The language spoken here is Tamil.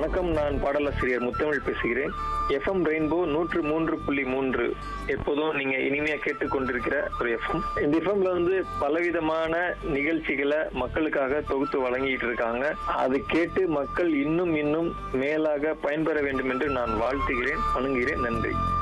வணக்கம், நான் பாடலாசிரியர் முத்தமிழ் பேசுகிறேன். எஃப்எம் ரெயின்போ 103.3 எப்போதும் நீங்க இனிமையா கேட்டுக்கொண்டிருக்கிற ஒரு எஃப்எம். இந்த எஃப்எம்ல பலவிதமான நிகழ்ச்சிகளை மக்களுக்காக தொகுத்து வழங்கிட்டு இருக்காங்க. அதை கேட்டு மக்கள் இன்னும் மேலாக பயன்பெற வேண்டும் என்று நான் வாழ்த்துகிறேன், வணங்குகிறேன். நன்றி.